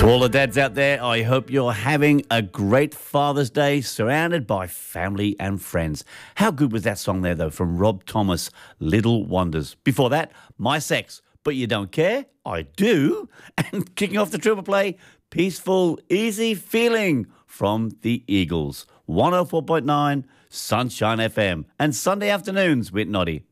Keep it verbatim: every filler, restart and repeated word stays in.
To all the dads out there, I hope you're having a great Father's Day surrounded by family and friends. How good was that song there, though, from Rob Thomas, Little Wonders. Before that, My Sex, But You Don't Care? I Do. And kicking off the triple play, Peaceful, Easy Feeling from the Eagles. one oh four point nine Sunshine F M. And Sunday afternoons with Noddy.